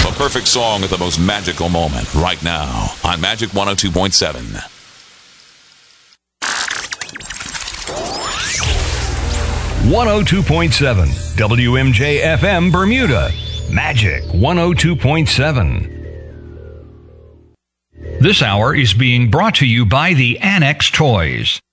The perfect song at the most magical moment right now on Magic 102.7. 102.7 WMJ FM Bermuda. Magic 102.7. This hour is being brought to you by the Annex Toys.